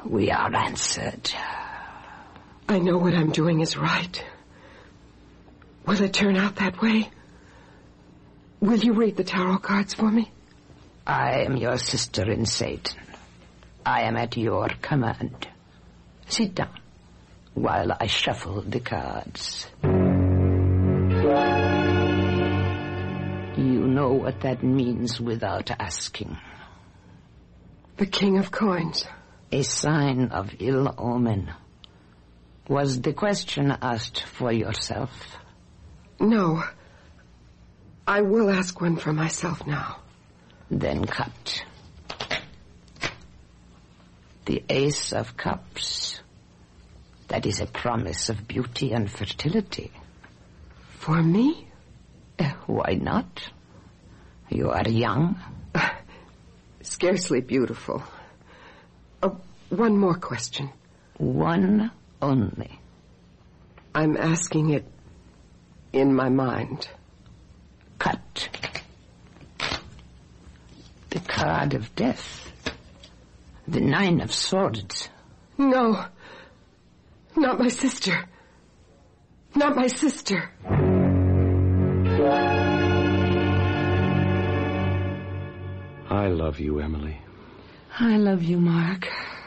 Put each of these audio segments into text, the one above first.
we are answered. I know what I'm doing is right. Will it turn out that way? Will you read the tarot cards for me? I am your sister in Satan. I am at your command. Sit down while I shuffle the cards. You know what that means without asking. The King of Coins. A sign of ill omen. Was the question asked for yourself? No. I will ask one for myself now. Then cut. The Ace of Cups. That is a promise of beauty and fertility. For me? Why not? You are young. Scarcely beautiful. One more question. One only. I'm asking it in my mind. Cut. The card of death. The 9 of Swords. No. Not my sister. Not my sister. I love you, Emily. I love you, Mark.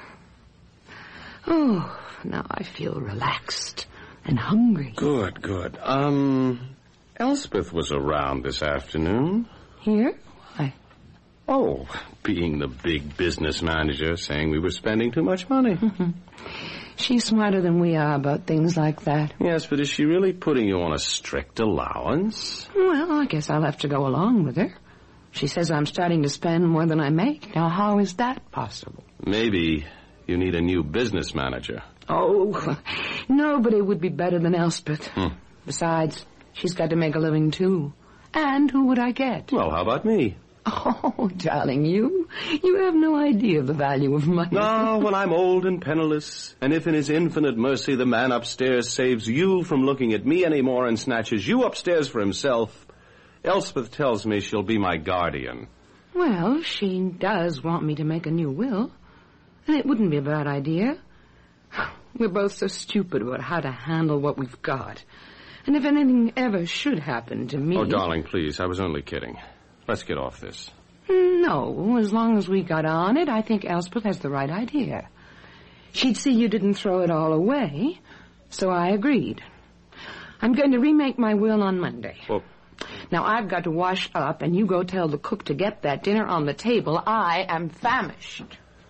Oh, now I feel relaxed and hungry. Good. Elspeth was around this afternoon. Here? Why? Oh, being the big business manager, saying we were spending too much money. She's smarter than we are about things like that. Yes, but is she really putting you on a strict allowance? Well, I guess I'll have to go along with her. She says I'm starting to spend more than I make. Now, how is that possible? Maybe you need a new business manager. Oh, nobody would be better than Elspeth. Besides, she's got to make a living, too. And who would I get? Well, how about me? Oh, darling, you have no idea of the value of money. No, when I'm old and penniless, and if in his infinite mercy the man upstairs saves you from looking at me anymore and snatches you upstairs for himself, Elspeth tells me she'll be my guardian. Well, she does want me to make a new will, and it wouldn't be a bad idea. We're both so stupid about how to handle what we've got. And if anything ever should happen to me... Oh, darling, please, I was only kidding. Let's get off this. No, as long as we got on it, I think Elspeth has the right idea. She'd see you didn't throw it all away, so I agreed. I'm going to remake my will on Monday. Well... Now, I've got to wash up, and you go tell the cook to get that dinner on the table. I am famished.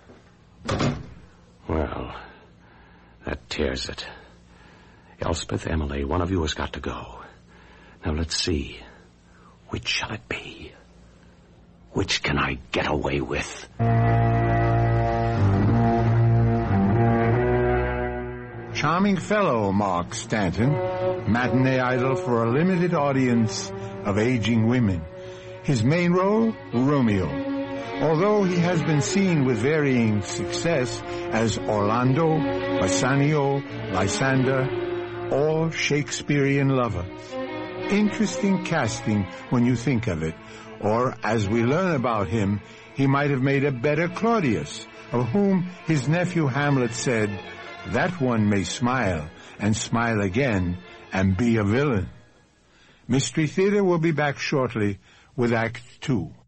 Well, that tears it. Elspeth, Emily, one of you has got to go. Now, let's see. Which shall it be? Which can I get away with? Charming fellow, Mark Stanton. Matinee idol for a limited audience of aging women. His main role, Romeo. Although he has been seen with varying success as Orlando, Bassanio, Lysander, all Shakespearean lovers. Interesting casting when you think of it. Or, as we learn about him, he might have made a better Claudius, of whom his nephew Hamlet said, "That one may smile, and smile again, and be a villain." Mystery Theater will be back shortly with Act 2.